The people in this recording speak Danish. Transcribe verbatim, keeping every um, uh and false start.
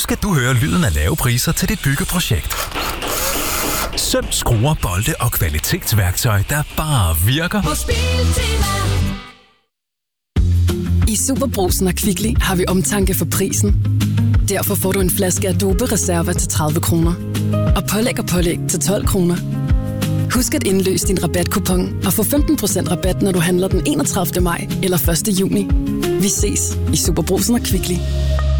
Husk, at du hører lyden af lave priser til dit byggeprojekt. Søm, skruer, bolde og kvalitetsværktøj, der bare virker. Hos Biltema. I SuperBrugsen og Kvickly har vi omtanke for prisen. Derfor får du en flaske Adobe Reserva til tredive kroner. Og pålæg og pålæg til tolv kroner. Husk at indløse din rabatkupon og få femten procent rabat, når du handler den enogtredivte maj eller første juni. Vi ses i SuperBrugsen og Kvickly.